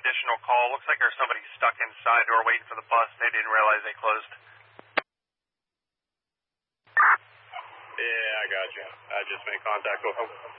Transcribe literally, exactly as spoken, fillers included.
additional call. Looks like there's somebody stuck inside or waiting for the bus. They didn't realize they closed. Yeah, I got you. I just made contact with them.